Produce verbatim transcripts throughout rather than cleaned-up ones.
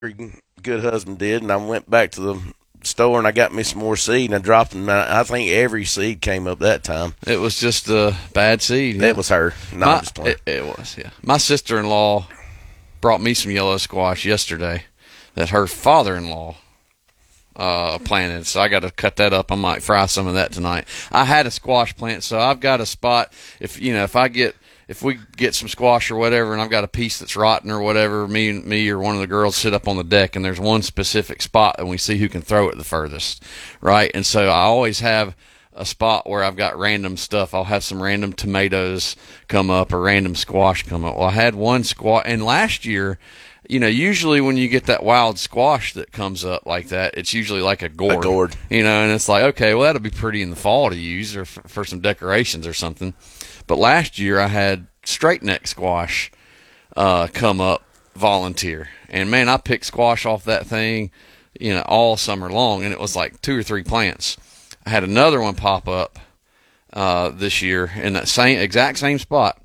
good husband did, and I went back to the store and I got me some more seed and I dropped them. I think every seed came up that time. It was just a bad seed. Yeah. It was her. No, My, I'm just playing. It, it was, yeah. My sister-in-law brought me some yellow squash yesterday that her father-in-law uh, planted, so I got to cut that up. I might fry some of that tonight. I had a squash plant, so I've got a spot. If you know, if I get if we get some squash or whatever, and I've got a piece that's rotten or whatever, me me or one of the girls sit up on the deck, and there's one specific spot, and we see who can throw it the furthest, right? And so I always have a spot where I've got random stuff. I'll have some random tomatoes come up or random squash come up. Well, I had one squash, and last year, you know, usually when you get that wild squash that comes up like that, it's usually like a gourd. A gourd. You know, and it's like, okay, well, that'll be pretty in the fall to use or for, for some decorations or something. But last year I had straight neck squash uh, come up volunteer. And, man, I picked squash off that thing, you know, all summer long, and it was like two or three plants. I had another one pop up uh, this year in that same exact same spot.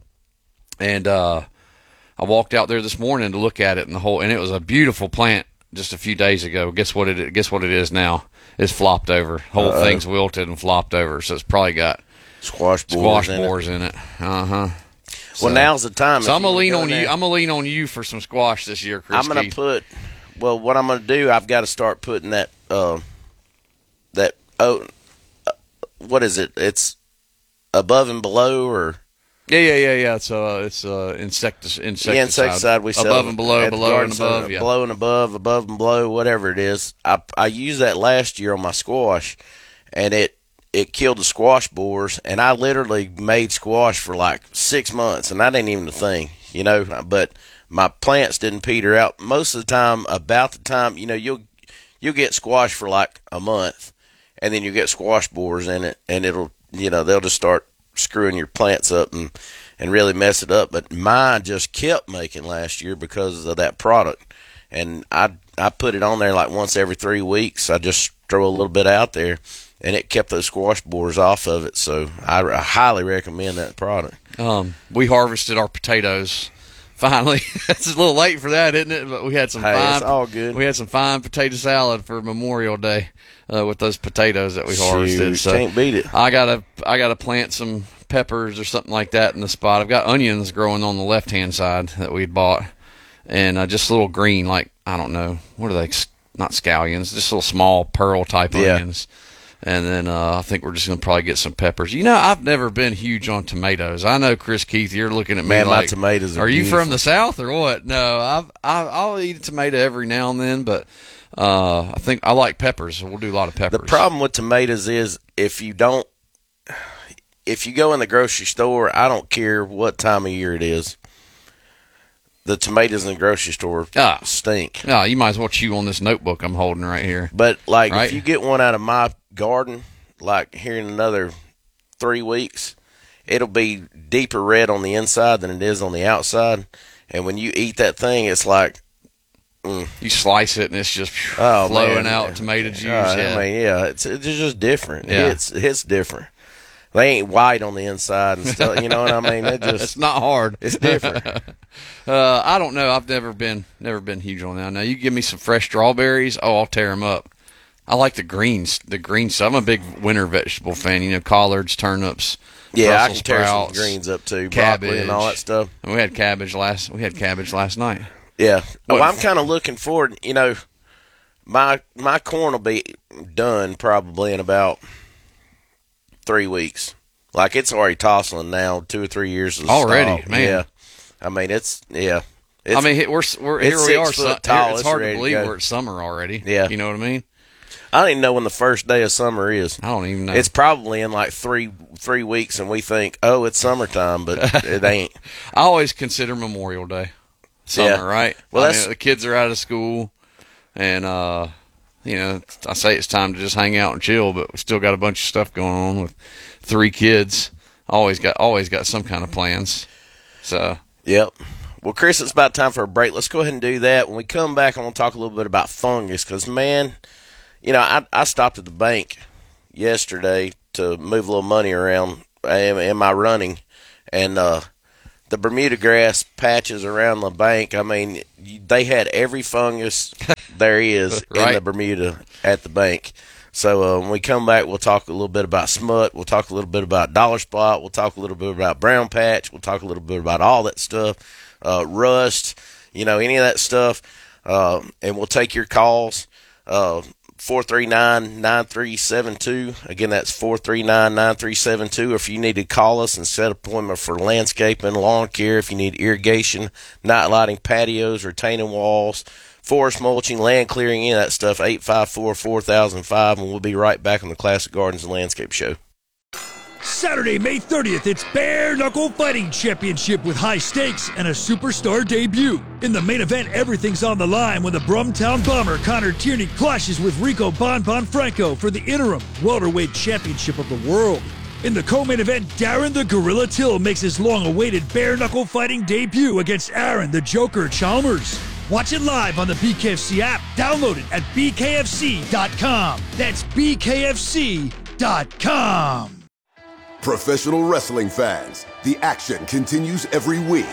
And uh, I walked out there this morning to look at it, and the whole and it was a beautiful plant just a few days ago. Guess what it guess what it is now? It's flopped over. Whole Uh-oh. Thing's wilted and flopped over, so it's probably got squash borers, squash in, borers it. in it. Uh huh. So, well, now's the time. So I'm gonna lean on there. you. I'm gonna lean on you for some squash this year, Chris. I'm gonna Keith. put. Well, what I'm gonna do, I've got to start putting that. Uh, that oh, uh, what is it? It's above and below, or yeah, yeah, yeah, yeah. It's uh, it's uh, insectic, insecticide. Yeah, insecticide. We sell above and below, below and above, center, yeah. below and above, above and below, whatever it is. I I used that last year on my squash, and it it killed the squash borers, and I literally made squash for like six months, and that ain't even a thing, you know. But my plants didn't peter out most of the time. About the time, you know, you'll you'll get squash for like a month, and then you get squash borers in it, and it'll, you know, they'll just start screwing your plants up and and really mess it up. But mine just kept making last year because of that product, and I I put it on there like once every three weeks. I just throw a little bit out there, and it kept those squash borers off of it. So I, I highly recommend that product. Um, we harvested our potatoes. Finally, it's a little late for that, isn't it? But we had some hey, fine. It's all good. We had some fine potato salad for Memorial Day uh, with those potatoes that we harvested. Shoot, so can't beat it. I gotta, I gotta plant some peppers or something like that in the spot. I've got onions growing on the left hand side that we bought, and uh, just little green, like I don't know, what are they? Not scallions, just little small pearl type yeah. onions. And then uh, I think we're just going to probably get some peppers. You know, I've never been huge on tomatoes. I know, Chris Keith, you're looking at me Man, like, my tomatoes are are you beautiful. from the South or what? No, I've, I, I'll eat a tomato every now and then, but uh, I think I like peppers. So we'll do a lot of peppers. The problem with tomatoes is if you don't, if you go in the grocery store, I don't care what time of year it is, the tomatoes in the grocery store ah. stink. Ah, you might as well chew on this notebook I'm holding right here. But, like, right? if you get one out of my garden, like here in another three weeks, it'll be deeper red on the inside than it is on the outside. And when you eat that thing, it's like, mm. you slice it and it's just oh, flowing man. out tomato juice. Uh, yeah. I mean, yeah, it's it's just different. Yeah. It's it's different. They ain't white on the inside and stuff. You know what I mean? It just it's not hard. It's different. uh, I don't know. I've never been never been huge on that. Now you give me some fresh strawberries, oh, I'll tear them up. I like the greens, the green stuff. I'm a big winter vegetable fan. You know, collards, turnips, yeah, I Brussels can tear sprouts, some greens up too, cabbage, broccoli and all that stuff. And we had cabbage last. We had cabbage last night. Yeah. Well, I'm kind of looking forward. You know, my my corn will be done probably in about three weeks. Like, it's already tasseling now, two or three years of already, stop. man. Yeah, I mean it's yeah. It's, I mean we're we're it's here we are. six foot Su- tall. here, it's It's hard to ready to believe go. we're at summer already. Yeah. You know what I mean? I don't even know when the first day of summer is. I don't even know. It's probably in like three three weeks, and we think, oh, it's summertime, but it ain't. I always consider Memorial Day summer, Yeah. right? Well, I that's mean, the kids are out of school, and uh, you know, I say it's time to just hang out and chill, but we still got a bunch of stuff going on with three kids. Always got always got some kind of plans. So Yep. Well, Chris, it's about time for a break. Let's go ahead and do that. When we come back, I want to talk a little bit about fungus because, man, you know, I, I stopped at the bank yesterday to move a little money around in, in my running, and uh, the Bermuda grass patches around the bank. I mean, they had every fungus there is right. in the Bermuda at the bank. So uh, when we come back, we'll talk a little bit about smut. We'll talk a little bit about dollar spot. We'll talk a little bit about brown patch. We'll talk a little bit about all that stuff, uh, rust, you know, any of that stuff. Uh, and we'll take your calls, uh, four three nine, nine three seven two. Again, that's four three nine, nine three seven two. If you need to call us and set an appointment for landscaping, lawn care, if you need irrigation, night lighting, patios, retaining walls, forest mulching, land clearing, any of that stuff, eight five four, four thousand five, and we'll be right back on the Classic Gardens and Landscape Show. Saturday, May thirtieth, it's Bare Knuckle Fighting Championship with high stakes and a superstar debut. In the main event, everything's on the line when the Brumtown Bomber Connor Tierney clashes with Rico Bon Bon Franco for the interim welterweight championship of the world. In the co-main event, Darren the Gorilla Till makes his long-awaited Bare Knuckle Fighting debut against Aaron the Joker Chalmers. Watch it live on the B K F C app. Download it at b k f c dot com. That's b k f c dot com. Professional wrestling fans, the action continues every week.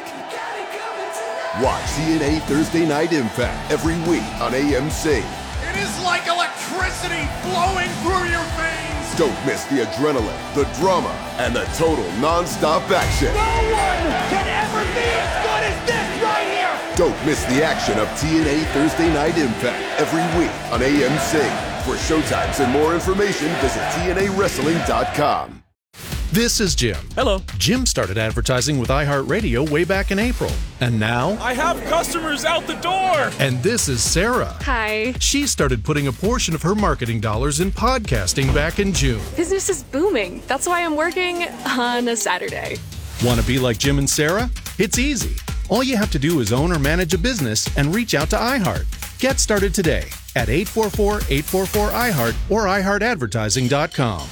Watch T N A Thursday Night Impact every week on A M C. It is like electricity flowing through your veins. Don't miss the adrenaline, the drama, and the total non-stop action. No one can ever be as good as this right here. Don't miss the action of T N A Thursday Night Impact every week on A M C. For showtimes and more information, visit T N A wrestling dot com. This is Jim. Hello. Jim started advertising with iHeartRadio way back in April. And now... I have customers out the door! And this is Sarah. Hi. She started putting a portion of her marketing dollars in podcasting back in June. Business is booming. That's why I'm working on a Saturday. Want to be like Jim and Sarah? It's easy. All you have to do is own or manage a business and reach out to iHeart. Get started today at eight four four, eight four four, I heart or i heart advertising dot com.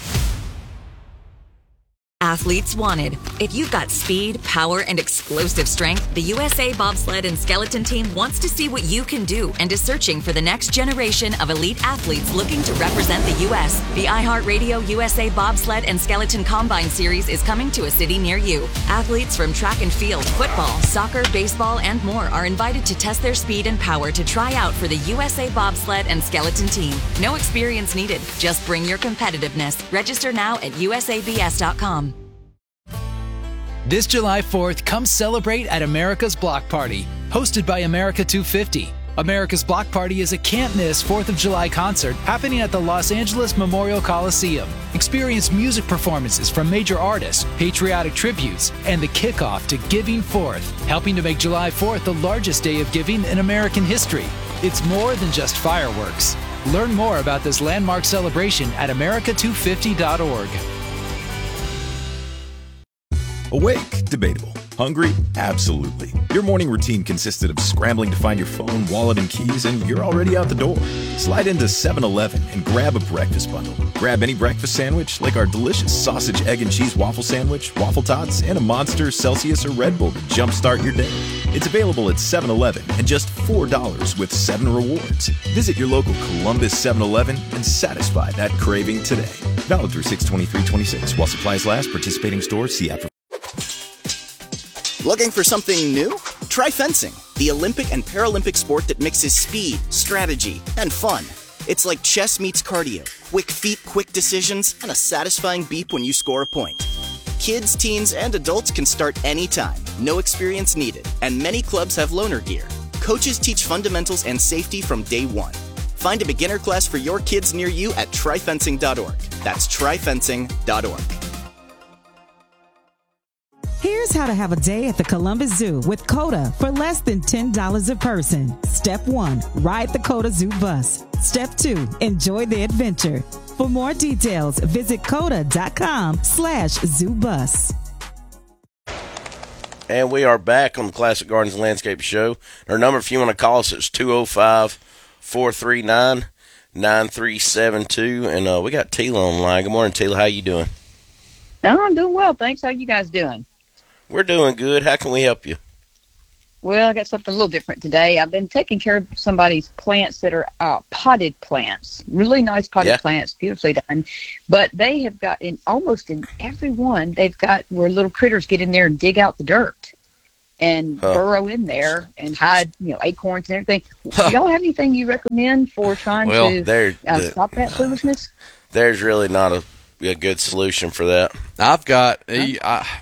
Athletes wanted. If you've got speed, power, and explosive strength, the U S A Bobsled and Skeleton Team wants to see what you can do and is searching for the next generation of elite athletes looking to represent the U S The iHeartRadio U S A Bobsled and Skeleton Combine Series is coming to a city near you. Athletes from track and field, football, soccer, baseball, and more are invited to test their speed and power to try out for the U S A Bobsled and Skeleton Team. No experience needed. Just bring your competitiveness. Register now at U S A B S dot com. This July fourth, come celebrate at America's Block Party, hosted by America two fifty. America's Block Party is a can't-miss fourth of July concert happening at the Los Angeles Memorial Coliseum. Experience music performances from major artists, patriotic tributes, and the kickoff to Giving Fourth, helping to make July fourth the largest day of giving in American history. It's more than just fireworks. Learn more about this landmark celebration at america two fifty dot org. Awake? Debatable. Hungry? Absolutely. Your morning routine consisted of scrambling to find your phone, wallet, and keys, and you're already out the door. Slide into seven eleven and grab a breakfast bundle. Grab any breakfast sandwich, like our delicious sausage, egg, and cheese waffle sandwich, waffle tots, and a Monster, Celsius, or Red Bull to jumpstart your day. It's available at seven eleven and just four dollars with seven rewards. Visit your local Columbus seven eleven and satisfy that craving today. Valid through six twenty-three twenty-six. While supplies last, participating stores, see app for... Looking for something new? Try fencing, the Olympic and Paralympic sport that mixes speed, strategy, and fun. It's like chess meets cardio, quick feet, quick decisions, and a satisfying beep when you score a point. Kids, teens, and adults can start anytime, no experience needed, and many clubs have loaner gear. Coaches teach fundamentals and safety from day one. Find a beginner class for your kids near you at try fencing dot org. That's try fencing dot org. Here's how to have a day at the Columbus Zoo with COTA for less than ten dollars a person. Step one, ride the COTA Zoo bus. Step two, enjoy the adventure. For more details, visit coda dot com slash zoo bus. And we are back on the Classic Gardens and Landscape Show. Our number, if you want to call us, is two oh five, four three nine, nine three seven two. And uh, we got Tila on the line. Good morning, Tila. How you doing? Oh, I'm doing well, thanks. How you guys doing? We're doing good. How can we help you? Well, I got something a little different today. I've been taking care of somebody's plants that are uh, potted plants, really nice potted yeah. plants, beautifully done. But they have got, in almost in every one, they've got where little critters get in there and dig out the dirt. and Huh. burrow in there and hide, you know, acorns and everything. Do y'all have anything you recommend for trying Well, to there- uh, the- stop that foolishness? There's really not a, a good solution for that. I've got I,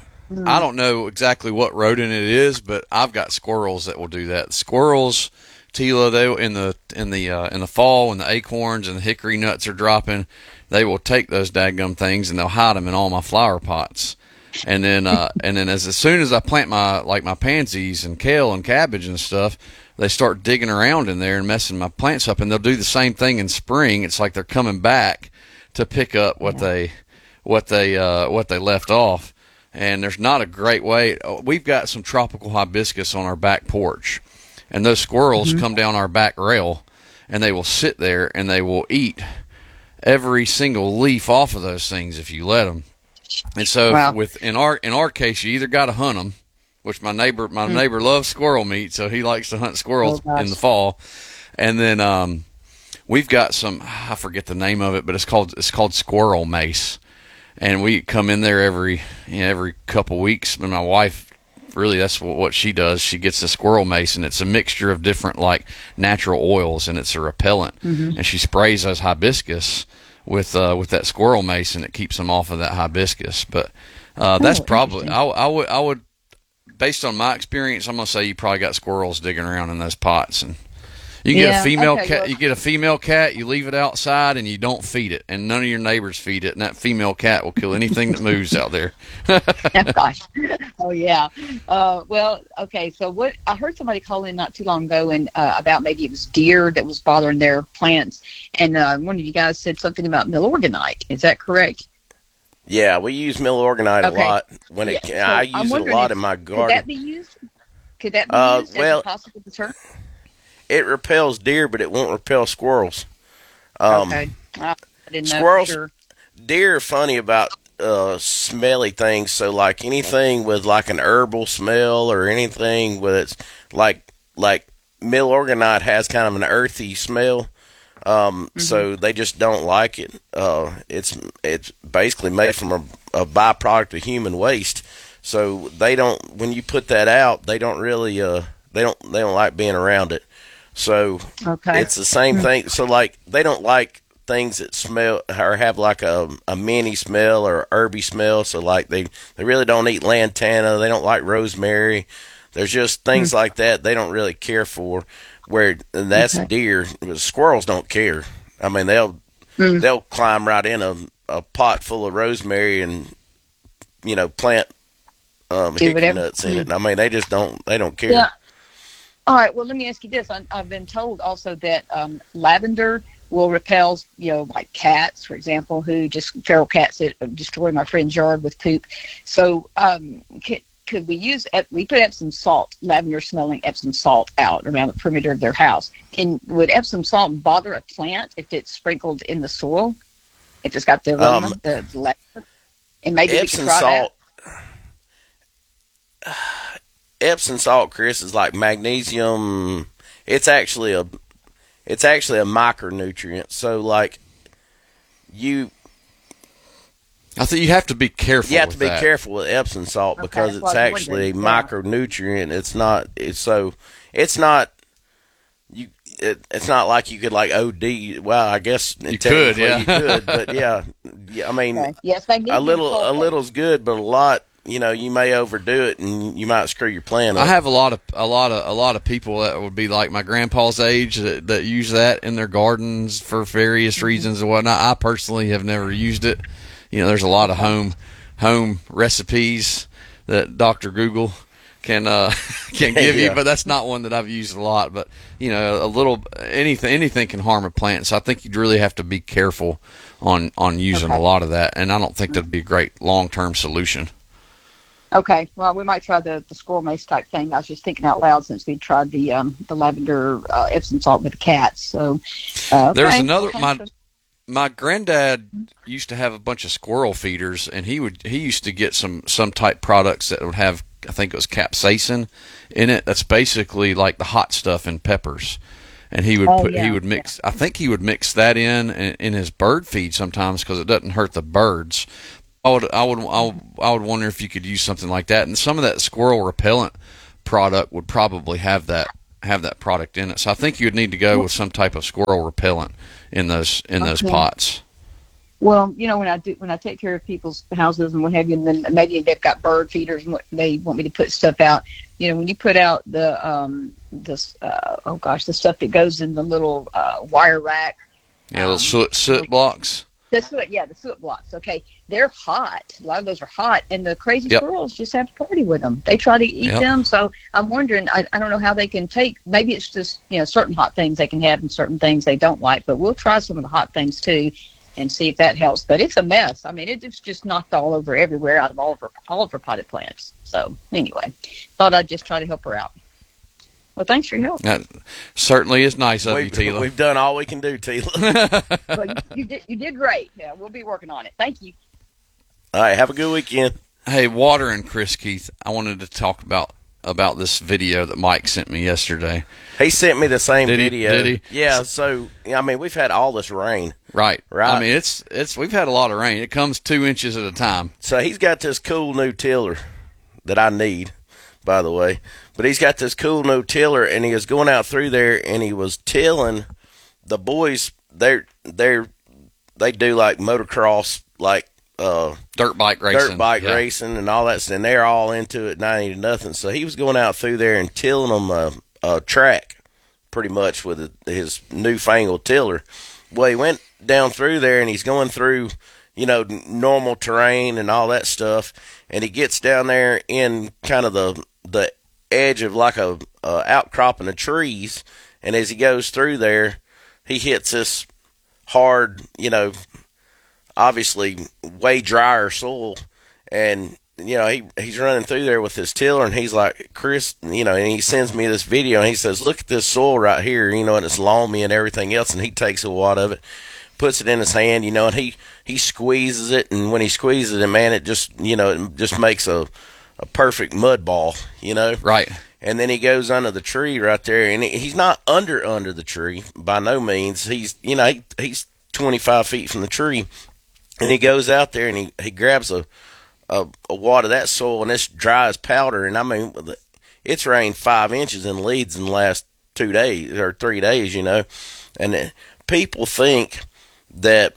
I don't know exactly what rodent it is, but I've got squirrels that will do that. Squirrels, Tila, they in the in the uh, in the fall when the acorns and the hickory nuts are dropping, they will take those dadgum things and they'll hide them in all my flower pots. And then uh, and then as, as soon as I plant my like my pansies and kale and cabbage and stuff, they start digging around in there and messing my plants up. And they'll do the same thing in spring. It's like they're coming back to pick up what they what they uh, what they left off. And there's not a great way. We've got some tropical hibiscus on our back porch, and those squirrels Mm-hmm. come down our back rail, and they will sit there and they will eat every single leaf off of those things if you let them. And so, Wow. with in our in our case, you either got to hunt them, which my neighbor my Mm. neighbor loves squirrel meat, so he likes to hunt squirrels Oh, gosh. in the fall, and then um, we've got some I forget the name of it, but it's called it's called squirrel mace. And we come in there every you know, every couple weeks. And my wife, really, that's what, what she does. She gets the squirrel mace, and it's a mixture of different like natural oils, and it's a repellent. Mhm. And she sprays those hibiscus with uh, with that squirrel mace, and it keeps them off of that hibiscus. But uh, that's Oh, probably interesting. I, I would I would based on my experience, I'm gonna say you probably got squirrels digging around in those pots. And you get Yeah, a female okay, cat. well- You get a female cat. You leave it outside, and you don't feed it, and none of your neighbors feed it. And that female cat will kill anything that moves out there. Gosh. Oh yeah. Uh, well, okay. So what I heard somebody call in not too long ago and uh, about maybe it was deer that was bothering their plants, and uh, one of you guys said something about milorganite. Is that correct? Yeah, we use milorganite Okay. a lot. When it, Yeah, I so I'm use it a wondering lot if- in my Could garden. that be used? Could that be Uh, used well- as a possible deterrent? It repels deer, but it won't repel squirrels. Um, Okay. I didn't know for squirrels, sure. deer are funny about uh, smelly things. So, like anything with like an herbal smell or anything with it's like like milorganite has kind of an earthy smell. Um, So they just don't like it. Uh, it's it's basically made from a, a byproduct of human waste. So they don't. When you put that out, they don't really. Uh, they don't. They don't like being around it. So Okay. it's the same thing. So like they don't like things that smell or have like a a minty smell or herby smell. So like they they really don't eat lantana. They don't like rosemary. There's just things like that they don't really care for. Where and that's Okay. deer. Squirrels don't care. I mean they'll Mm. they'll climb right in a a pot full of rosemary and you know plant um, Do hickory whatever. nuts in it. I mean they just don't they don't care. Yeah. All right. Well, let me ask you this. I, I've been told also that um, lavender will repel, you know, like cats, for example, who just feral cats that destroy my friend's yard with poop. So, um, could, could we use? We put Epsom salt, lavender smelling Epsom salt out around the perimeter of their house. Can would Epsom salt bother a plant if it's sprinkled in the soil? If it's got the aroma, Um, the, the lavender, and maybe we Epsom could try salt. that. Epsom salt, Chris, is like magnesium. It's actually a, it's actually a micronutrient. So like, you I think you have to be careful. you have with to be that. careful with Epsom salt Okay, because that's it's what I was actually a wondering, yeah. micronutrient. It's not. It's so. It's not. You. It, it's not like you could like O D. Well, I guess You technically could, yeah. you could, but yeah, yeah. I mean, Okay. Yes, magnesium a little, a sulfate. little's good, but a lot. You know, you may overdo it, and you might screw your plan up. I have a lot of a lot of a lot of people that would be like my grandpa's age that, that use that in their gardens for various reasons and whatnot. I personally have never used it. You know, there's a lot of home home recipes that Doctor Google can uh, can give you, Yeah. but that's not one that I've used a lot. But you know, a little anything anything can harm a plant, so I think you'd really have to be careful on on using Okay. a lot of that. And I don't think that'd be a great long term solution. Okay, well, we might try the, the squirrel mace type thing. I was just thinking out loud since we tried the um, the lavender uh, Epsom salt with the cats. So uh, okay. There's another Okay, my so- my granddad used to have a bunch of squirrel feeders, and he would he used to get some some type products that would have, I think it was capsaicin in it. That's basically like the hot stuff in peppers, and he would Oh, put yeah, he would mix. I think he would mix that in in, in his bird feed sometimes because it doesn't hurt the birds. I would I would I would I would wonder if you could use something like that, and some of that squirrel repellent product would probably have that have that product in it. So I think you'd need to go with some type of squirrel repellent in those in those Okay. pots. Well, you know, when I do, when I take care of people's houses and what have you, and then maybe they've got bird feeders and what they want me to put stuff out. You know, when you put out the um this uh, oh gosh, the stuff that goes in the little uh, wire rack. Yeah, those soot, soot blocks. The soot, yeah, the soot blocks. Okay, they're hot. A lot of those are hot, and the crazy Yep. squirrels just have to party with them. They try to eat Yep. them. So I'm wondering. I, I don't know how they can take. Maybe it's just you know certain hot things they can have and certain things they don't like. But we'll try some of the hot things too, and see if that helps. But it's a mess. I mean, it, it's just knocked all over everywhere out of all of her all of her potted plants. So anyway, thought I'd just try to help her out. Well, thanks for your help. That certainly is nice of you, We've, Tila. we've done all we can do, Tila. Well, you, you did you did great. Yeah, we'll be working on it. Thank you. All right, have a good weekend. Hey, Water and Chris Keith, I wanted to talk about about this video that Mike sent me yesterday. He sent me the same Did he- video. did he? Yeah, so I mean, we've had all this rain. Right. Right. I mean, it's it's we've had a lot of rain. It comes two inches at a time. So he's got this cool new tiller that I need, by the way. But he's got this cool new tiller, and he was going out through there, and he was tilling the boys. They're they're they do like motocross, like uh, dirt bike racing, dirt bike yeah. racing, and all that. And they're all into it, ninety to nothing. So he was going out through there and tilling them a, a track, pretty much with his newfangled tiller. Well, he went down through there, and he's going through, you know, normal terrain and all that stuff, and he gets down there in kind of the the edge of like a, a outcropping of trees, and as he goes through there, he hits this hard, you know, obviously way drier soil, and you know he he's running through there with his tiller, and he's like, Chris, you know, and he sends me this video, and he says, look at this soil right here, you know, and it's loamy and everything else, and he takes a wad of it, puts it in his hand, you know, and he he squeezes it, and when he squeezes it, man, it just, you know, it just makes a a perfect mud ball, you know. Right. And then he goes under the tree right there, and he, he's not under under the tree by no means. He's, you know, he, he's twenty-five feet from the tree, and he goes out there and he, he grabs a, a a wad of that soil, and it's dry as powder. And I mean, it's rained five inches in Leeds in the last two days or three days, you know. And uh, people think that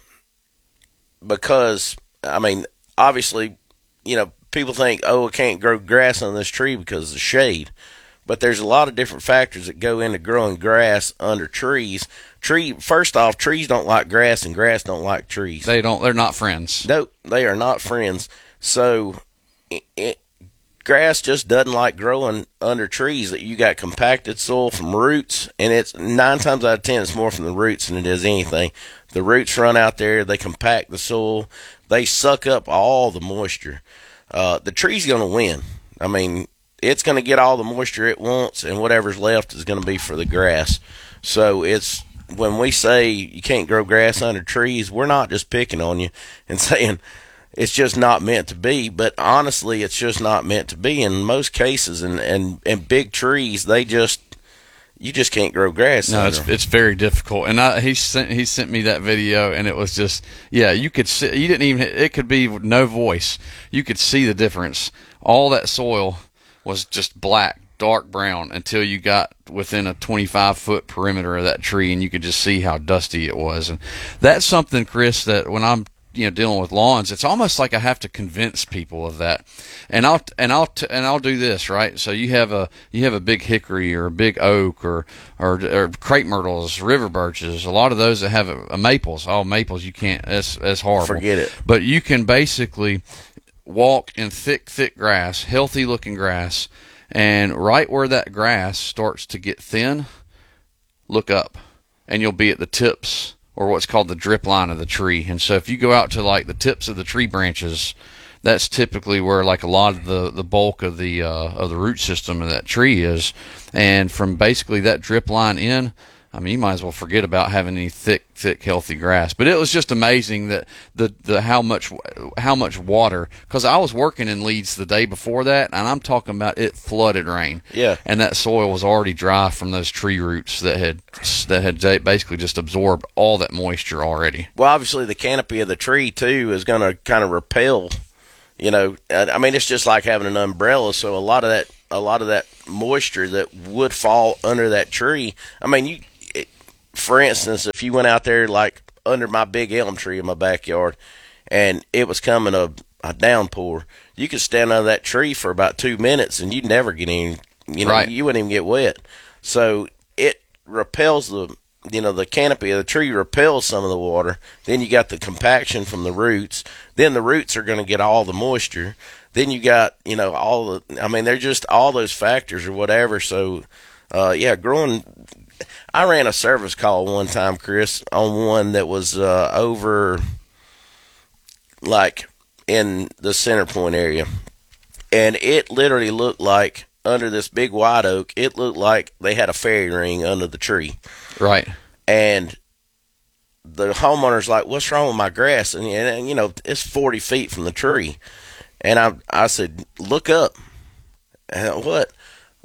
because, I mean, obviously, you know, people think, oh, I can't grow grass on this tree because of the shade. But there's a lot of different factors that go into growing grass under trees. Tree, first off, trees don't like grass, and grass don't like trees. They don't. They're not friends. No, they are not friends. So, it, it, grass just doesn't like growing under trees. That you got compacted soil from roots, and it's nine times out of ten, it's more from the roots than it is anything. The roots run out there, they compact the soil, they suck up all the moisture. Uh, the tree's going to win. I mean, it's going to get all the moisture it wants, and whatever's left is going to be for the grass. So it's when we say you can't grow grass under trees, we're not just picking on you and saying it's just not meant to be. But honestly, it's just not meant to be in most cases. And and, and big trees, they just you just can't grow grass. No, under it's them. it's very difficult. And I, he sent he sent me that video, and it was just yeah. You could see, you didn't even. It could be no voice. You could see the difference. All that soil was just black, dark brown until you got within a twenty-five foot perimeter of that tree, and you could just see how dusty it was. And that's something, Chris, that when I'm you know dealing with lawns, it's almost like I have to convince people of that. And I'll and I'll and I'll do this, right. So you have a you have a big hickory or a big oak or or, or crepe myrtles, river birches, a lot of those that have a, a maples. Oh, maples, you can't. That's that's horrible. Forget it. But you can basically walk in thick, thick grass, healthy looking grass, and right where that grass starts to get thin, look up, and you'll be at the tips or what's called the drip line of the tree. And so if you go out to like the tips of the tree branches, that's typically where like a lot of the, the bulk of the uh, of the root system of that tree is. And from basically that drip line in, I mean, you might as well forget about having any thick, thick, healthy grass. But it was just amazing that the, the how much how much water, because I was working in Leeds the day before that, and I'm talking about it flooded rain. Yeah. And that soil was already dry from those tree roots that had that had basically just absorbed all that moisture already. Well, obviously the canopy of the tree too is going to kind of repel. You know, I mean, it's just like having an umbrella. So a lot of that, a lot of that moisture that would fall under that tree. I mean, you, it, for instance, if you went out there like under my big elm tree in my backyard and it was coming a, a downpour, you could stand under that tree for about two minutes and you'd never get any, you know, right. you wouldn't even get wet. So it repels the, you know, the canopy of the tree repels some of the water. Then you got the compaction from the roots. Then the roots are going to get all the moisture. Then you got, you know, all the, I mean, they're just all those factors or whatever. So, uh, yeah, growing, I ran a service call one time, Chris, on one that was uh, over, like, in the Center Point area. And it literally looked like, under this big white oak, it looked like they had a fairy ring under the tree. Right. And the homeowner's like, what's wrong with my grass? And, and you know, it's forty feet from the tree. And I I said, look up. And what?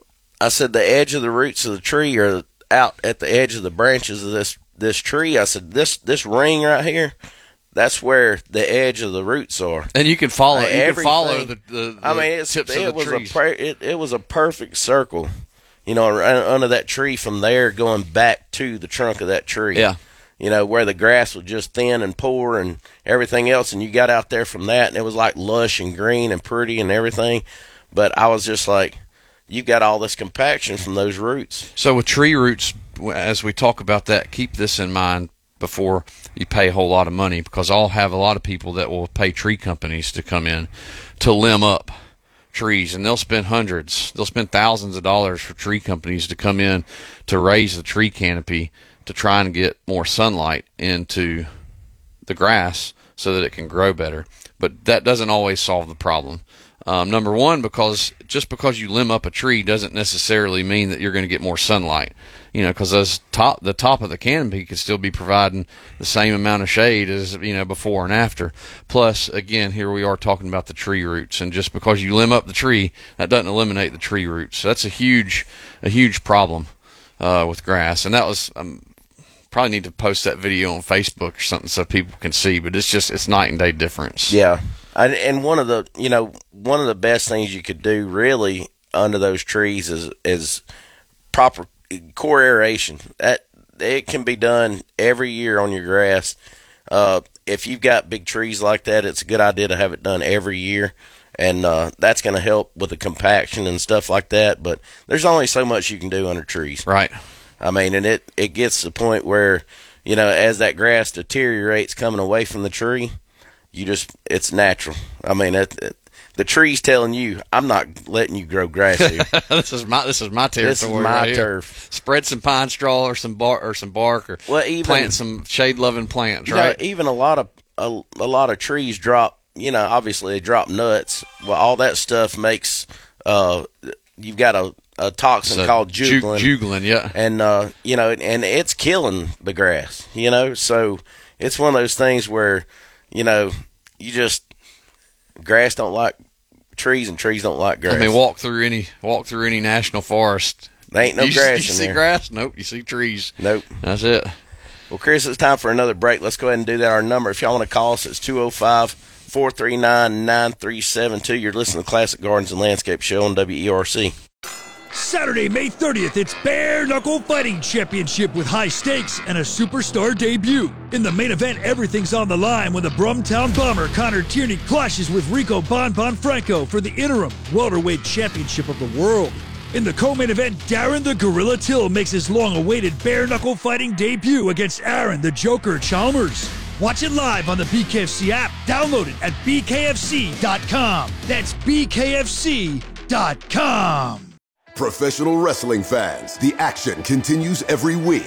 I said, the edge of the roots of the tree are out at the edge of the branches of this, this tree. I said, this this ring right here, that's where the edge of the roots are. And you can follow. Uh, you can follow the, the, the I mean, it's, tips it of the was trees. a per, it, it was a perfect circle, you know, under that tree from there going back to the trunk of that tree. Yeah. You know, where the grass was just thin and poor and everything else, and you got out there from that, and it was like lush and green and pretty and everything. But I was just like, you got all this compaction from those roots. So with tree roots, as we talk about that, keep this in mind before you pay a whole lot of money, because I'll have a lot of people that will pay tree companies to come in to limb up trees, and they'll spend hundreds, they'll spend thousands of dollars for tree companies to come in to raise the tree canopy to try and get more sunlight into the grass so that it can grow better. But that doesn't always solve the problem. Um, number one, because just because you limb up a tree doesn't necessarily mean that you're going to get more sunlight. You know, because those top, the top of the canopy could still be providing the same amount of shade as, you know, before and after. Plus, again, here we are talking about the tree roots, and just because you limb up the tree, that doesn't eliminate the tree roots. So that's a huge, a huge problem uh, with grass. And that was, um, probably need to post that video on Facebook or something so people can see. But it's just, it's night and day difference. Yeah. I, and one of the, you know, one of the best things you could do really under those trees is is proper core aeration. That it can be done every year on your grass. Uh, if you've got big trees like that, it's a good idea to have it done every year, and uh, that's going to help with the compaction and stuff like that. But there's only so much you can do under trees, right? I mean, and it it gets to the point where, you know, as that grass deteriorates coming away from the tree, you just, it's natural. I mean, it, it, the tree's telling you, I'm not letting you grow grass here. this is my this is my territory. This is my right turf. Here. Spread some pine straw or some bark or some bark or well, even, plant some shade loving plants. You right. know, even a lot of a, a lot of trees drop. You know, obviously they drop nuts. Well, all that stuff makes uh, you've got a, a toxin so, called juglin. Ju- juglin, yeah. And uh, you know, and it's killing the grass. You know, so it's one of those things where, you know, you just, grass don't like trees and trees don't like grass. I mean, walk through any walk through any national forest. There ain't no you, grass you in see there. grass? Nope. You see trees. Nope. That's it. Well, Chris, it's time for another break. Let's go ahead and do that. Our number, if y'all want to call us, it's two oh five, four three nine, nine three seven two. You're listening to Classic Gardens and Landscape Show on W E R C. Saturday, May thirtieth, it's Bare Knuckle Fighting Championship with high stakes and a superstar debut. In the main event, everything's on the line when the Brumtown Bomber Connor Tierney clashes with Rico Bon Bon Franco for the interim welterweight championship of the world. In the co-main event, Darren the Gorilla Till makes his long-awaited Bare Knuckle Fighting debut against Aaron the Joker Chalmers. Watch it live on the B K F C app. Download it at B K F C dot com. That's B K F C dot com. Professional wrestling fans, the action continues every week.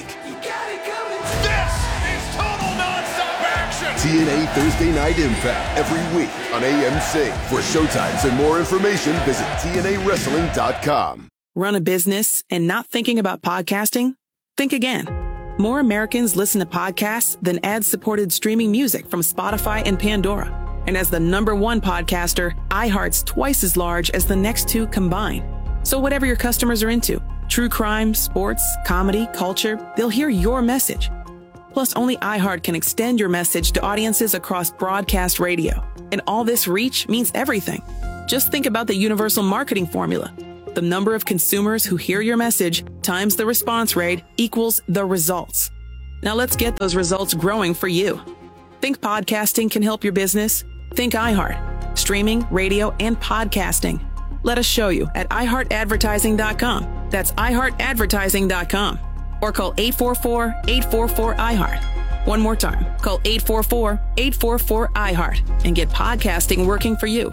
This is total nonstop action. T N A Thursday Night Impact every week on A M C. For showtimes and more information, visit T N A wrestling dot com. Run a business and not thinking about podcasting? Think again. More Americans listen to podcasts than ad-supported streaming music from Spotify and Pandora. And as the number one podcaster, iHeart's twice as large as the next two combined. So whatever your customers are into, true crime, sports, comedy, culture, they'll hear your message. Plus, only iHeart can extend your message to audiences across broadcast radio. And all this reach means everything. Just think about the universal marketing formula. The number of consumers who hear your message times the response rate equals the results. Now let's get those results growing for you. Think podcasting can help your business? Think iHeart. Streaming, radio, and podcasting. Let us show you at i heart advertising dot com. That's i heart advertising dot com. Or call eight four four, eight four four, I heart. One more time. Call eight four four, eight four four, I heart and get podcasting working for you.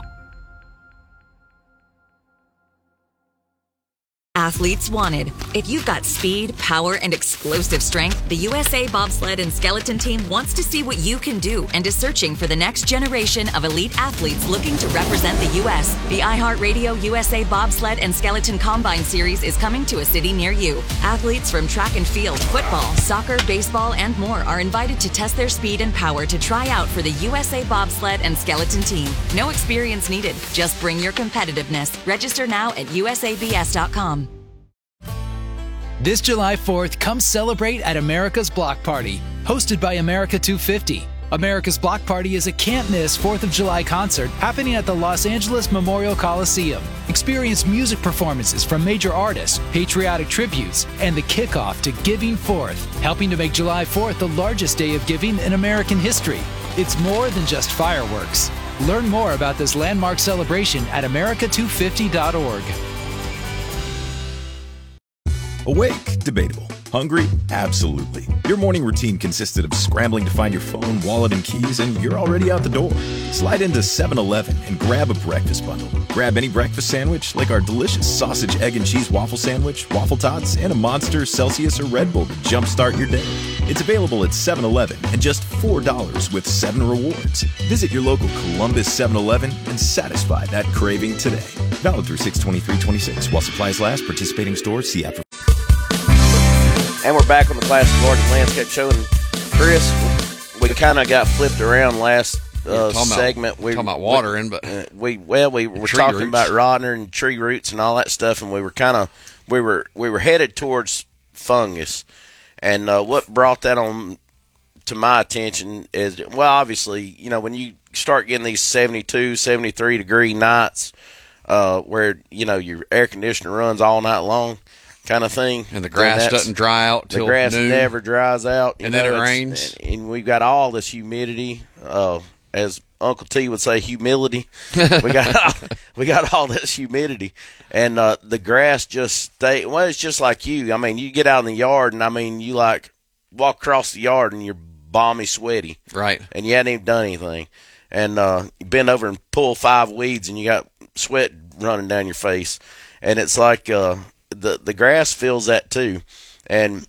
Athletes wanted. If you've got speed, power, and explosive strength, the U S A Bobsled and Skeleton Team wants to see what you can do and is searching for the next generation of elite athletes looking to represent the U S The iHeartRadio U S A Bobsled and Skeleton Combine Series is coming to a city near you. Athletes from track and field, football, soccer, baseball, and more are invited to test their speed and power to try out for the U S A Bobsled and Skeleton Team. No experience needed. Just bring your competitiveness. Register now at U S A B S dot com. This July fourth, come celebrate at America's Block Party, hosted by America two fifty. America's Block Party is a can't-miss fourth of July concert happening at the Los Angeles Memorial Coliseum. Experience music performances from major artists, patriotic tributes, and the kickoff to Giving Fourth, helping to make July fourth the largest day of giving in American history. It's more than just fireworks. Learn more about this landmark celebration at america two fifty dot org. Awake? Debatable. Hungry? Absolutely. Your morning routine consisted of scrambling to find your phone, wallet, and keys, and you're already out the door. Slide into seven eleven and grab a breakfast bundle. Grab any breakfast sandwich, like our delicious sausage, egg, and cheese waffle sandwich, waffle tots, and a Monster, Celsius, or Red Bull to jumpstart your day. It's available at seven eleven and just four dollars with seven rewards. Visit your local Columbus seven eleven and satisfy that craving today. Valid through six twenty-three twenty-six. While supplies last, participating stores, see app for... And we're back on the Classic Garden Landscape Show. And Chris, we kind of got flipped around last uh, talking segment. About, we talking about watering, but uh, we well, we were talking roots. about rottner and tree roots and all that stuff, and we were kind of we were we were headed towards fungus. And uh, what brought that on to my attention is, well, obviously, you know, when you start getting these seventy-two, seventy-three degree nights, uh, where you know your air conditioner runs all night long, kind of thing, and the grass doesn't dry out till the grass noon. never dries out, and know, then it rains, and, and we've got all this humidity, uh, as Uncle T would say, humility. we got all, we got all this humidity, and uh, the grass just stay. Well, it's just like you. I mean, you get out in the yard, and I mean, you like walk across the yard, and you're balmy sweaty, right? And you hadn't even done anything, and uh, you bend over and pull five weeds, and you got sweat running down your face, and it's like. Uh, The the grass feels that too, and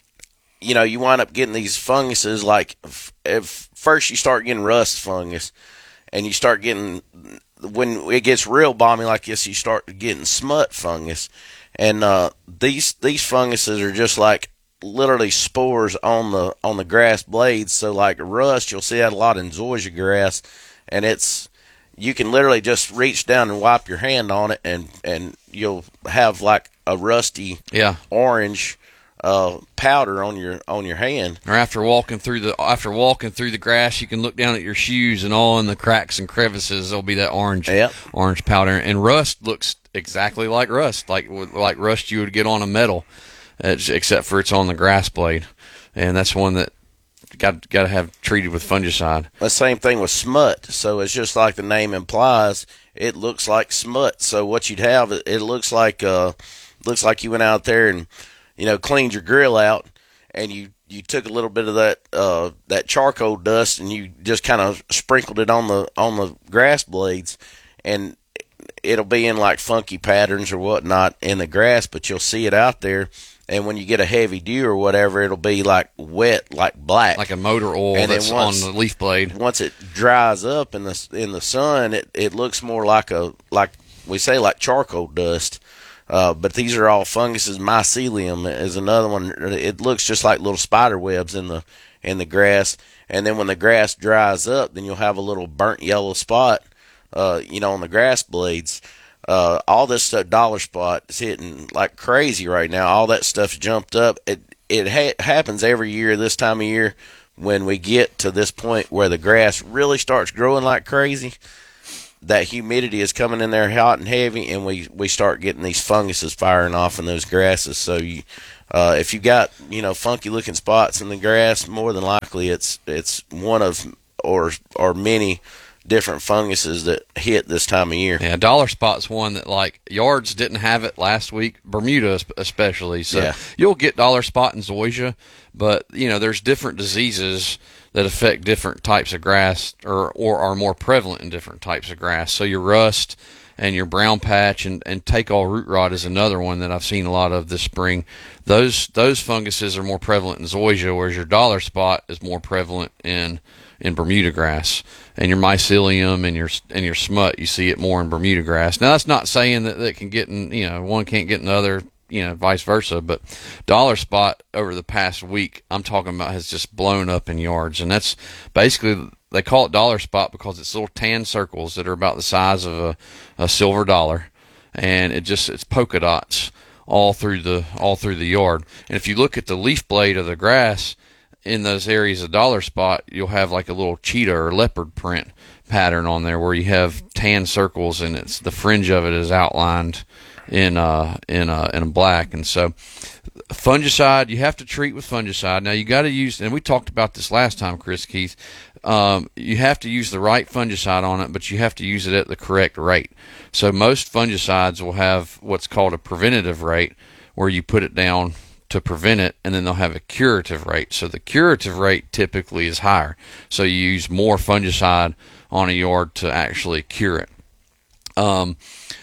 you know you wind up getting these funguses. Like if first you start getting rust fungus, and you start getting when it gets real balmy like this, you start getting smut fungus, and uh, these these funguses are just like literally spores on the on the grass blades. So like rust, you'll see that a lot in zoysia grass, and it's. You can literally just reach down and wipe your hand on it, and, and you'll have like a rusty yeah. orange uh, powder on your on your hand. Or after walking through the after walking through the grass, you can look down at your shoes, and all in the cracks and crevices there'll be that orange yep. orange powder. And rust looks exactly like rust, like like rust you would get on a metal, except for it's on the grass blade, and that's one that. Got got to have treated with fungicide. The same thing with smut. So it's just like the name implies. It looks like smut. So what you'd have, it, it looks like uh, looks like you went out there and you know cleaned your grill out, and you, you took a little bit of that uh, that charcoal dust and you just kind of sprinkled it on the on the grass blades, and it'll be in like funky patterns or whatnot in the grass, but you'll see it out there. And when you get a heavy dew or whatever, it'll be like wet, like black, like a motor oil and that's once, on the leaf blade. Once it dries up in the in the sun, it, it looks more like a like we say like charcoal dust. Uh, but these are all funguses. Mycelium is another one. It looks just like little spider webs in the in the grass. And then when the grass dries up, then you'll have a little burnt yellow spot, uh, you know, on the grass blades. Uh, all this stuff, Dollar Spot is hitting like crazy right now. All that stuff's jumped up. It it ha- happens every year this time of year when we get to this point where the grass really starts growing like crazy. that humidity is coming in there hot and heavy, and we, we start getting these funguses firing off in those grasses. So you, uh, if you got, you know, funky looking spots in the grass, more than likely it's it's one of or or many different funguses that hit this time of year. Yeah, dollar spot's one that, like, yards didn't have it last week, Bermuda especially. So yeah. You'll get dollar spot and zoysia, but you know there's different diseases that affect different types of grass, or or are more prevalent in different types of grass. So your rust and your brown patch and, and take all root rot is another one that I've seen a lot of this spring. Those those funguses are more prevalent in zoysia, whereas your dollar spot is more prevalent in in Bermuda grass. And your mycelium and your and your smut, you see it more in Bermuda grass. Now that's not saying that that can get in, you know, one can't get in the other, you know, vice versa, but dollar spot over the past week, I'm talking about, has just blown up in yards. And that's basically, they call it dollar spot because it's little tan circles that are about the size of a, a silver dollar, and it just, it's polka dots all through the all through the yard. And if you look at the leaf blade of the grass in those areas of dollar spot, you'll have like a little cheetah or leopard print pattern on there where you have tan circles, and it's the fringe of it is outlined in uh in uh in black. And so fungicide, you have to treat with fungicide. Now you got to use, and we talked about this last time, Chris Keith, um you have to use the right fungicide on it, but you have to use it at the correct rate. So most fungicides will have what's called a preventative rate, where you put it down to prevent it, and then they'll have a curative rate. So the curative rate typically is higher, so you use more fungicide on a yard to actually cure it. Um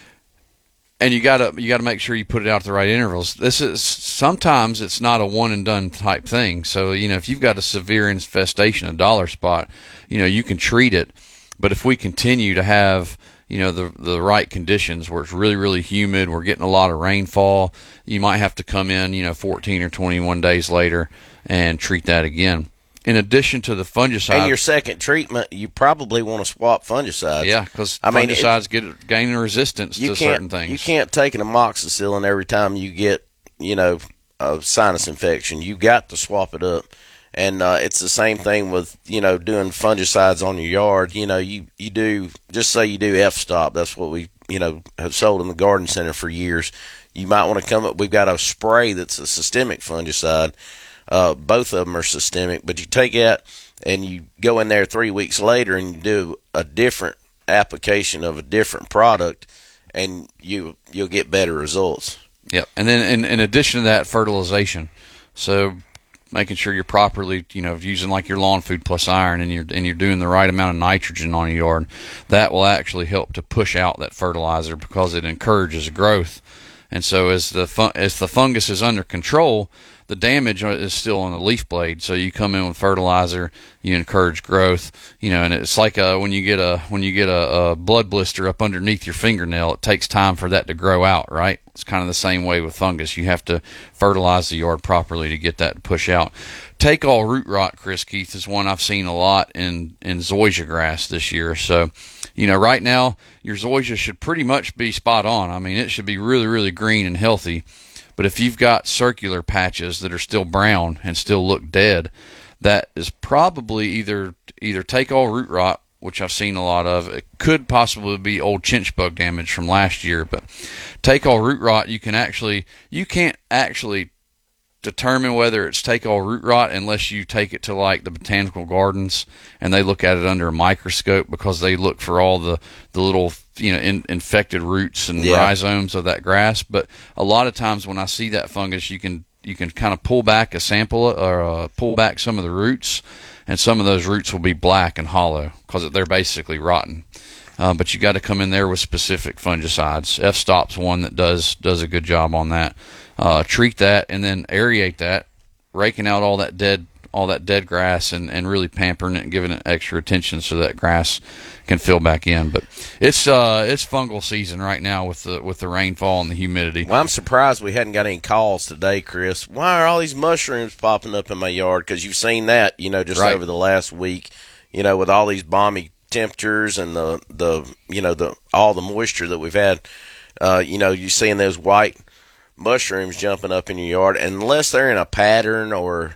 And you gotta you gotta make sure you put it out at the right intervals. This is, sometimes it's not a one and done type thing. So you know, if you've got a severe infestation of dollar spot, you know, you can treat it. But if we continue to have, you know, the the right conditions where it's really really humid, we're getting a lot of rainfall, you might have to come in, you know, fourteen or twenty-one days later and treat that again. In addition to the fungicide, and your second treatment, you probably want to swap fungicides. Yeah, because fungicides mean, it, get gaining resistance to certain things. You can't take an amoxicillin every time you get, you know, a sinus infection. You got to swap it up, and uh, it's the same thing with, you know, doing fungicides on your yard. You know, you you do, just say you do F-stop. That's what we, you know, have sold in the garden center for years. You might want to come up. We've got a spray that's a systemic fungicide. Uh, both of them are systemic, but you take it and you go in there three weeks later and you do a different application of a different product, and you, you'll get better results. Yep. And then in, in addition to that, fertilization. So making sure you're properly, you know, using like your Lawn Food Plus Iron, and you're, and you're doing the right amount of nitrogen on your yard. That will actually help to push out that fertilizer because it encourages growth. And so as the fun, as the fungus is under control, the damage is still on the leaf blade. So you come in with fertilizer, you encourage growth, you know, and it's like uh, when you get a when you get a, a blood blister up underneath your fingernail, it takes time for that to grow out, right? It's kind of the same way with fungus. You have to fertilize the yard properly to get that to push out. Take all root rot, Chris Keith, is one I've seen a lot in in zoysia grass this year. So, you know, right now your zoysia should pretty much be spot on. I mean, it should be really, really green and healthy. But if you've got circular patches that are still brown and still look dead, that is probably either either take all root rot, which I've seen a lot of. It could possibly be old chinch bug damage from last year. But take all root rot, you can actually you can't actually determine whether it's take all root rot unless you take it to like the botanical gardens and they look at it under a microscope, because they look for all the the little, you know, in, infected roots and yeah. rhizomes of that grass. But a lot of times when I see that fungus, you can you can kind of pull back a sample or uh, pull back some of the roots, and some of those roots will be black and hollow because they're basically rotten. Uh, but you got to come in there with specific fungicides. F-stop's one that does does a good job on that. Uh, treat that and then aerate that, raking out all that dead all that dead grass and, and really pampering it and giving it extra attention so that grass can fill back in. But it's uh it's fungal season right now with the with the rainfall and the humidity. Well, I'm surprised we hadn't got any calls today, Chris. Why are all these mushrooms popping up in my yard? Because you've seen that, you know, just right. over the last week, you know, with all these balmy temperatures and the the you know the all the moisture that we've had. Uh, you know, you're seeing those white mushrooms jumping up in your yard, and unless they're in a pattern or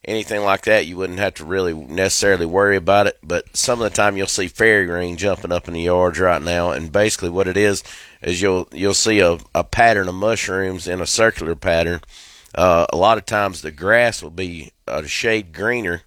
anything like that, you wouldn't have to really necessarily worry about it. But some of the time you'll see fairy ring jumping up in the yards right now, and basically what it is is you'll you'll see a, a pattern of mushrooms in a circular pattern. Uh, a lot of times the grass will be a shade greener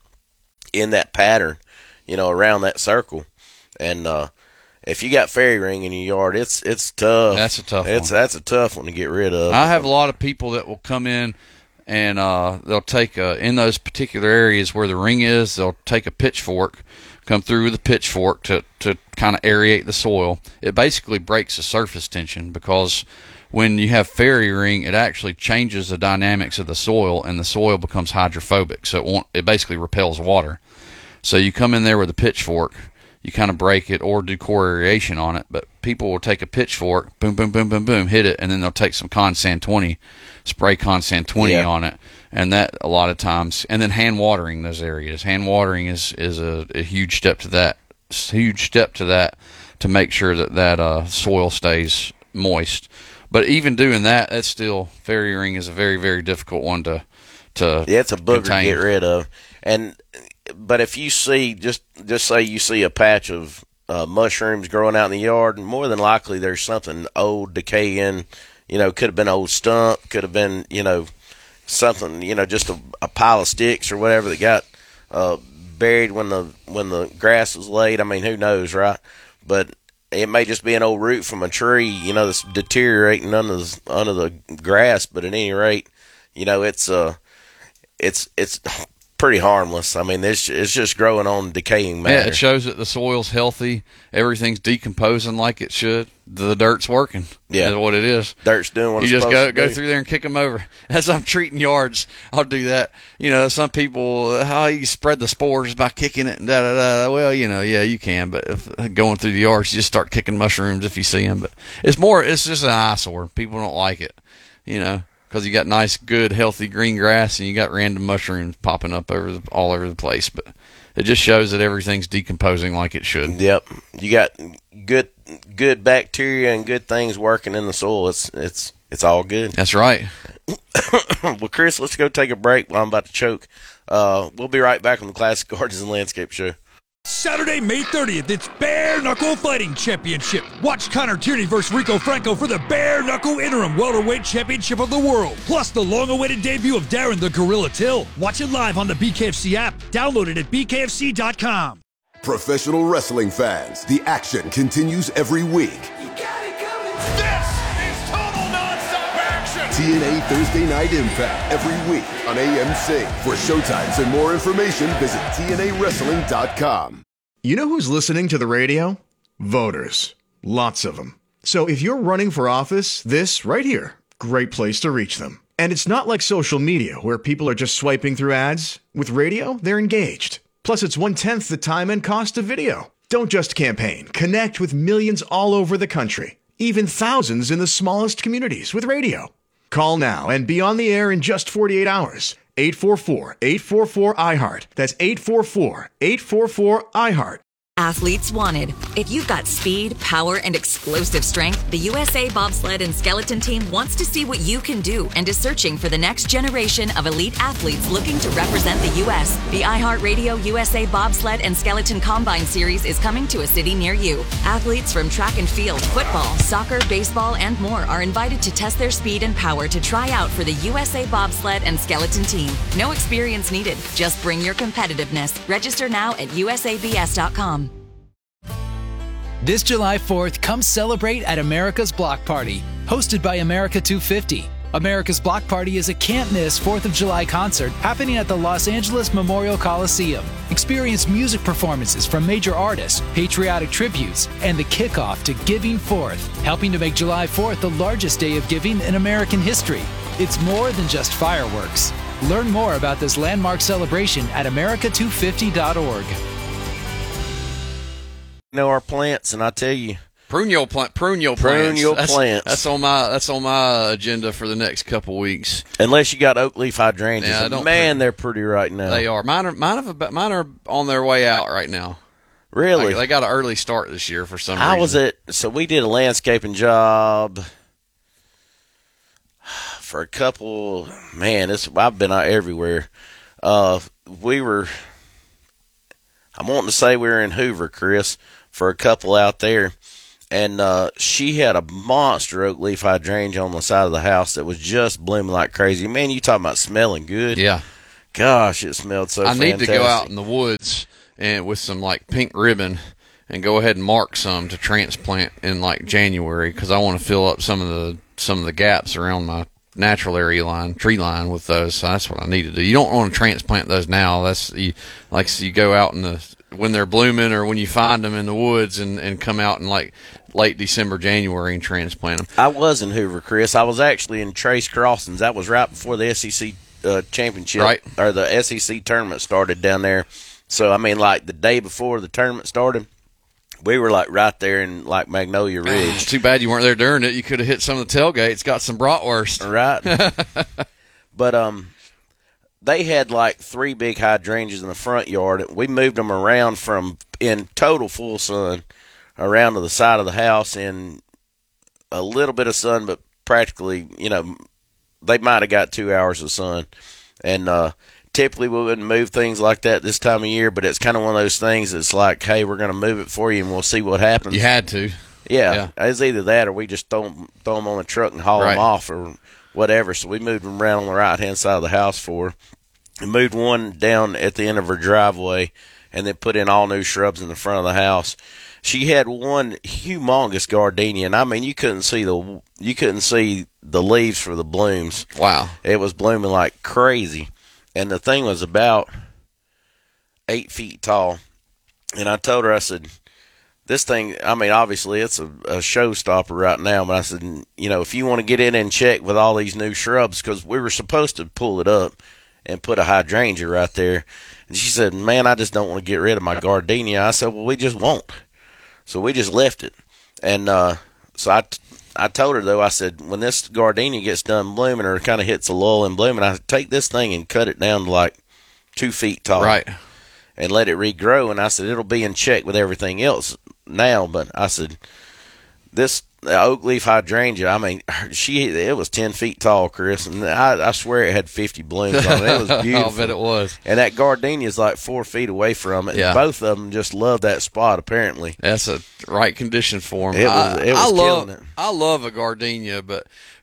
in that pattern, you know, around that circle. And uh, if you got fairy ring in your yard, it's it's tough. That's a tough it's, one. That's a tough one to get rid of. I have a lot of people that will come in and uh, they'll take a, in those particular areas where the ring is, they'll take a pitchfork, come through with a pitchfork to, to kind of aerate the soil. It basically breaks the surface tension, because when you have fairy ring, it actually changes the dynamics of the soil, and the soil becomes hydrophobic. So it won't, it basically repels water. So you come in there with a pitchfork, you kind of break it or do core aeration on it. But people will take a pitchfork, boom, boom, boom, boom, boom, hit it, and then they'll take some Consan twenty, spray Consan twenty yeah. on it. And that a lot of times, and then hand watering those areas. Hand watering is, is a, a huge step to that, huge step to that, to make sure that that uh, soil stays moist. But even doing that, that's still, fairy ring is a very, very difficult one to to yeah, it's a booger contain. to get rid of. And but if you see, just just say you see a patch of uh, mushrooms growing out in the yard, more than likely there's something old decaying. You know, could have been old stump, could have been, you know, something, you know, just a, a pile of sticks or whatever that got uh, buried when the when the grass was laid. I mean, who knows, right? But it may just be an old root from a tree, you know, that's deteriorating under the, under the grass. But at any rate, you know, it's uh, it's it's pretty harmless. I mean, it's it's just growing on decaying matter. Yeah, it shows that the soil's healthy, everything's decomposing like it should. The dirt's working. Yeah, is what it is. Dirt's doing what you it's just go to go do. through there and kick them over. As I'm treating yards, I'll do that. You know, some people, how you spread the spores by kicking it and da da da. Well, you know, yeah, you can, but if going through the yards, you just start kicking mushrooms if you see them. But it's more, it's just an eyesore. People don't like it, you know, because you got nice, good, healthy green grass and you got random mushrooms popping up over the, all over the place. But it just shows that everything's decomposing like it should. Yep, you got good good bacteria and good things working in the soil. It's it's it's all good. That's right. Well, Chris, let's go take a break while I'm about to choke. Uh, we'll be right back on the Classic Gardens and Landscape Show. Saturday, May thirtieth, it's Bare Knuckle Fighting Championship. Watch Connor Tierney versus Rico Franco for the Bare Knuckle Interim Welterweight Championship of the World. Plus the long-awaited debut of Darren the Gorilla Till. Watch it live on the B K F C app. Download it at B K F C dot com. Professional wrestling fans, the action continues every week. This is total nonstop action. T N A Thursday Night Impact every week on A M C. For showtimes and more information, visit T N A wrestling dot com. You know who's listening to the radio? Voters. Lots of them. So if you're running for office, this right here, great place to reach them. And it's not like social media where people are just swiping through ads. With radio, they're engaged. Plus, it's one-tenth the time and cost of video. Don't just campaign. Connect with millions all over the country, even thousands in the smallest communities with radio. Call now and be on the air in just forty-eight hours. eight four four, eight four four, I heart. That's eight four four, eight four four, I heart. Athletes wanted. If you've got speed, power, and explosive strength, the U S A Bobsled and Skeleton Team wants to see what you can do and is searching for the next generation of elite athletes looking to represent the U S. The iHeartRadio U S A Bobsled and Skeleton Combine Series is coming to a city near you. Athletes from track and field, football, soccer, baseball, and more are invited to test their speed and power to try out for the U S A Bobsled and Skeleton Team. No experience needed. Just bring your competitiveness. Register now at U S A B S dot com. This July fourth, come celebrate at America's Block Party, hosted by America two fifty. America's Block Party is a can't-miss fourth of July concert happening at the Los Angeles Memorial Coliseum. Experience music performances from major artists, patriotic tributes, and the kickoff to Giving Fourth, helping to make July fourth the largest day of giving in American history. It's more than just fireworks. Learn more about this landmark celebration at America two fifty dot org. Know our plants, and I tell you, prune your plant, prune your prune plants. your that's, plants. That's on my that's on my agenda for the next couple weeks. Unless you got oak leaf hydrangeas, yeah, and man, prune. They're pretty right now. They are. Mine are mine are mine are on their way out right now. Really, like, they got an early start this year for some I reason. was at so we did a landscaping job for a couple. Man, this I've been out everywhere. uh, we were, I'm wanting to say we were in Hoover, Chris, for a couple out there. And uh, she had a monster oak leaf hydrangea on the side of the house that was just blooming like crazy. Man, you talking about smelling good? Yeah. Gosh, it smelled so I fantastic. need to go out in the woods and with some like pink ribbon and go ahead and mark some to transplant in like January, because I want to fill up some of the some of the gaps around my natural area line, tree line with those. So that's what I need to do. You don't want to transplant those now. That's you, like so you go out in the when they're blooming, or when you find them in the woods, and, and come out in like late December, January, and transplant them. I was in Hoover, Chris. I was actually in Trace Crossings. That was right before the S E C uh, championship, right, or the S E C tournament started down there. So I mean, like the day before the tournament started, we were like right there in like Magnolia Ridge. It's too bad you weren't there during it. You could have hit some of the tailgates, got some bratwurst. Right. But um, they had like three big hydrangeas in the front yard. We moved them around from in total full sun around to the side of the house in a little bit of sun, but practically, you know, they might have got two hours of sun. And uh, typically we wouldn't move things like that this time of year, but it's kind of one of those things that's like, hey, we're going to move it for you and we'll see what happens. You had to. Yeah, yeah. It's either that or we just throw them, throw them on the truck and haul right. them off or whatever. So we moved them around on the right-hand side of the house for her. And moved one down at the end of her driveway and then put in all new shrubs in the front of the house. She had one humongous gardenia, and I mean, you couldn't see the you couldn't see the leaves for the blooms. Wow. It was blooming like crazy. And the thing was about eight feet tall. And I told her, I said, this thing, I mean, obviously it's a, a showstopper right now, but I said, you know, if you want to get in and check with all these new shrubs, because we were supposed to pull it up and put a hydrangea right there. And she said, man, I just don't want to get rid of my gardenia. I said, well, we just won't. So we just left it. And uh, so I, t- I told her, though, I said, when this gardenia gets done blooming or kind of hits a lull in blooming, I said, take this thing and cut it down to like two feet tall. Right. And let it regrow. And I said, it'll be in check with everything else now. But I said, this oak leaf hydrangea, I mean, she it was ten feet tall, Chris. And I, I swear it had fifty blooms on it. It was beautiful. I bet it was. And that gardenia is like four feet away from it. Yeah. And both of them just love that spot, apparently. That's a right condition for them. It was, I, it was I killing love, it. I love a gardenia, but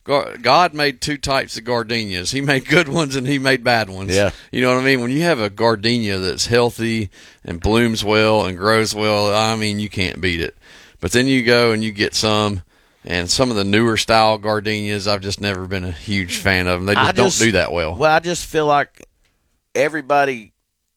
God made two types of gardenias. He made good ones and he made bad ones. Yeah. You know what I mean? When you have a gardenia that's healthy and blooms well and grows well, I mean, you can't beat it. But then you go and you get some, and some of the newer style gardenias, I've just never been a huge fan of them. They just, just don't do that well. Well, I just feel like everybody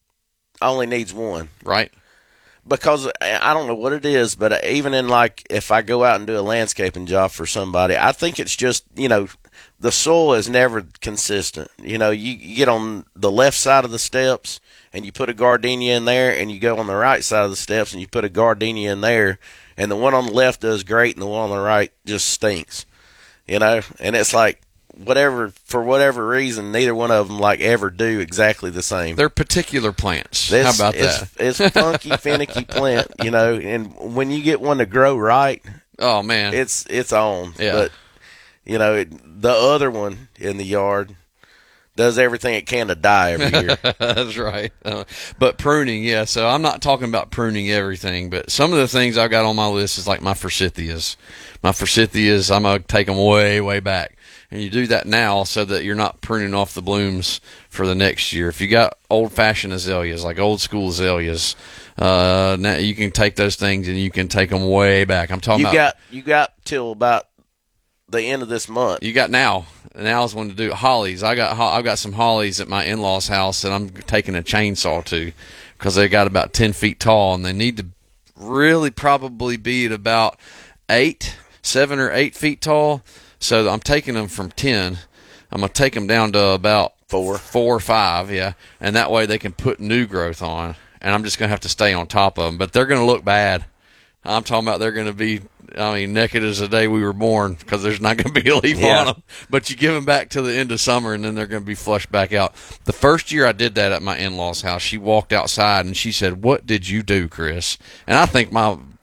only needs one. Right. Because I don't know what it is, but even in like if I go out and do a landscaping job for somebody, I think it's just, you know, the soil is never consistent. You know, you, you get on the left side of the steps and you put a gardenia in there, and you go on the right side of the steps and you put a gardenia in there, and the one on the left does great and the one on the right just stinks. You know, and it's like, whatever, for whatever reason, neither one of them like ever do exactly the same. They're particular plants. This, How about it's, that? It's a funky, finicky plant, you know, and when you get one to grow right, oh man, it's it's on. Yeah. But you know, it, the other one in the yard does everything it can to die every year. That's right. Uh, but pruning, yeah. So I'm not talking about pruning everything, but some of the things I've got on my list is like my forsythias. My forsythias, I'm gonna take them way, way back. And you do that now so that you're not pruning off the blooms for the next year. If you got old-fashioned azaleas, like old-school azaleas, uh, now you can take those things and you can take them way back. I'm talking you about got you got till about the end of this month. You got now. Now's when to do hollies. I got I've got some hollies at my in-laws' house that I'm taking a chainsaw to, because they got about ten feet tall, and they need to really probably be at about eight, seven or eight feet tall. So I'm taking them from ten. I'm gonna take them down to about four, four or five, yeah, and that way they can put new growth on. And I'm just gonna have to stay on top of them, but they're gonna look bad. I'm talking about they're gonna be, I mean, naked as the day we were born, because there's not gonna be a leaf yeah. on them. But you give them back till the end of summer, and then they're gonna be flushed back out. The first year I did that at my in-laws' house, she walked outside and she said, "What did you do, Chris?" And I think my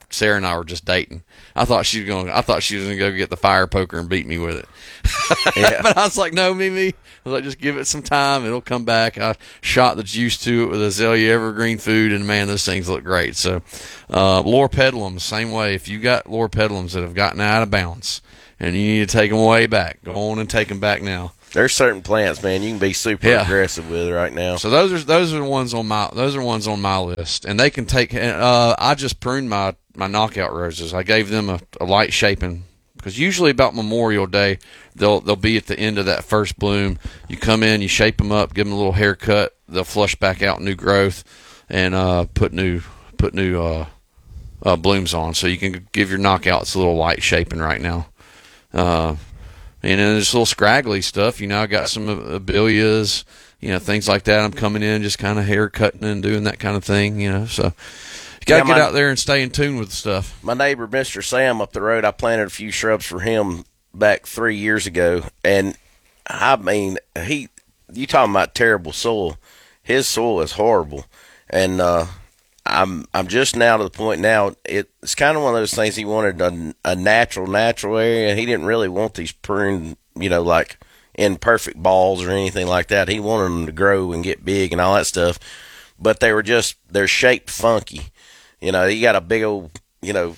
Sarah and I were just dating. I thought she was going. I thought she was going to go get the fire poker and beat me with it. Yeah. But I was like, no, Mimi. I was like, just give it some time. It'll come back. I shot the juice to it with Azalea Evergreen food, and man, those things look great. So, uh, lorpedilum, same way. If you got lorpedilums that have gotten out of bounds and you need to take them way back, go on and take them back now. There's certain plants, man, you can be super yeah. aggressive with right now. So those are those are the ones on my those are ones on my list, and they can take. Uh, I just pruned my, my knockout roses. I gave them a, a light shaping because usually about Memorial Day they'll they'll be at the end of that first bloom. You come in, you shape them up, give them a little haircut. They'll flush back out new growth and uh, put new put new uh, uh, blooms on. So you can give your knockouts a little light shaping right now. Uh, And then there's little scraggly stuff. You know, I got some abelias, you know, things like that. I'm coming in just kind of hair cutting and doing that kind of thing, you know. So you got to yeah, get out there and stay in tune with the stuff. My neighbor, Mister Sam, up the road, I planted a few shrubs for him back three years ago. And, I mean, he, you talking about terrible soil. His soil is horrible. And uh, I'm I'm just now to the point now, it, it's kind of one of those things he wanted a, a natural, natural area. He didn't really want these pruned, you know, like in perfect balls or anything like that. He wanted them to grow and get big and all that stuff. But they were just, they're shaped funky. You know, you got a big old, you know,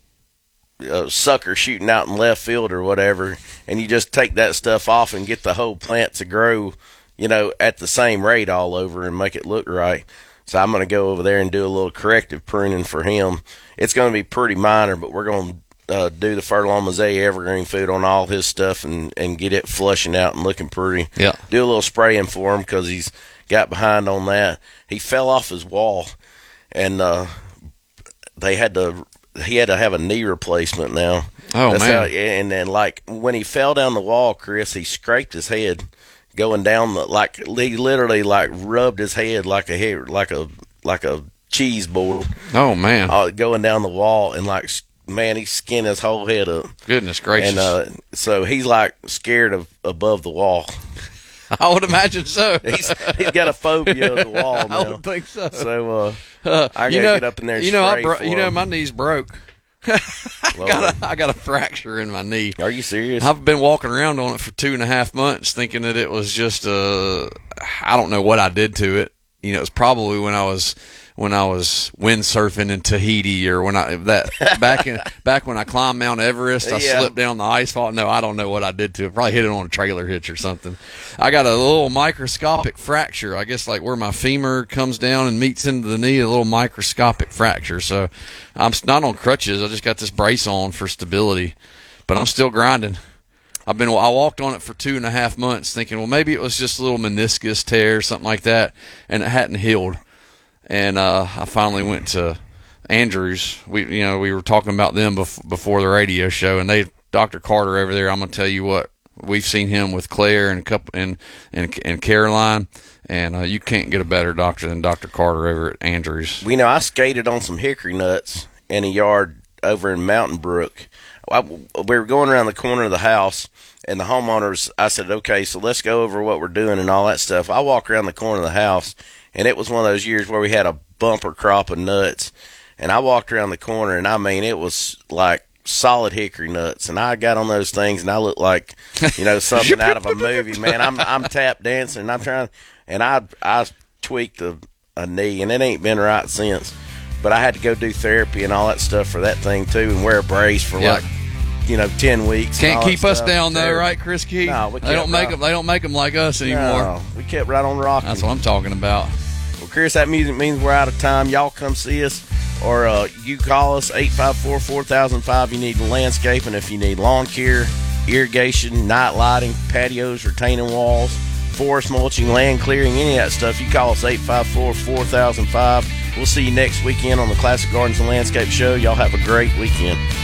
uh, sucker shooting out in left field or whatever, and you just take that stuff off and get the whole plant to grow, you know, at the same rate all over and make it look right. So I'm going to go over there and do a little corrective pruning for him. It's going to be pretty minor, but we're going to uh, do the Fertilome Azalea Evergreen food on all his stuff and, and get it flushing out and looking pretty. Yeah. Do a little spraying for him because he's got behind on that. He fell off his wall, and uh, they had to. He had to have a knee replacement now. Oh, That's man. How, and then, like, when he fell down the wall, Chris, he scraped his head. Going down the like he literally like rubbed his head like a hair like a like a cheese board. Oh man! Uh, going down the wall and like man, he skinned his whole head up. Goodness gracious! And uh, so he's like scared of above the wall. I would imagine so. he's he's got a phobia of the wall now. I would think so. So uh, uh, I gotta you know, get up in there. And you know, I spray bro- for you know, him. my knee's broke. I got a I got a fracture in my knee. Are you serious? I've been walking around on it for two and a half months, thinking that it was just uh I don't know what I did to it. You know, it was probably when I was when I was windsurfing in Tahiti, or when I that back in back when I climbed Mount Everest, I Yeah. slipped down the ice fall. No, I don't know what I did to it. Probably hit it on a trailer hitch or something. I got a little microscopic fracture. I guess like where my femur comes down and meets into the knee, a little microscopic fracture. So I'm not on crutches. I just got this brace on for stability, but I'm still grinding. I've been I walked on it for two and a half months, thinking, well, maybe it was just a little meniscus tear or something like that, and it hadn't healed. And uh, I finally went to Andrews. We, you know, we were talking about them bef- before the radio show, and they, Doctor Carter over there. I'm gonna tell you what, we've seen him with Claire and couple and and and Caroline, and uh, you can't get a better doctor than Doctor Carter over at Andrews. We know I skated on some hickory nuts in a yard over in Mountain Brook. I, we were going around the corner of the house, and the homeowners, I said, okay, so let's go over what we're doing and all that stuff. I walk around the corner of the house, and it was one of those years where we had a bumper crop of nuts, and I walked around the corner, and I mean, it was like solid hickory nuts, and I got on those things, and I looked like, you know, something out of a movie, man. I'm I'm tap dancing, and I'm trying, and I I tweaked a, a knee, and it ain't been right since. But I had to go do therapy and all that stuff for that thing too, and wear a brace for Yeah. like, you know, ten weeks. and Can't all that keep us stuff. down though, There- right, Chris Key? No, we they kept don't make right- them. They don't make them like us anymore. No, we kept right on rocking. That's what I'm talking about. Well, Chris, that music means we're out of time. Y'all come see us, or uh, you call us, eight five four, four thousand five. You need landscaping, if you need lawn care, irrigation, night lighting, patios, retaining walls, forest mulching, land clearing, any of that stuff. You call us, eight five four, four thousand five. We'll see you next weekend on the Classic Gardens and Landscape Show. Y'all have a great weekend.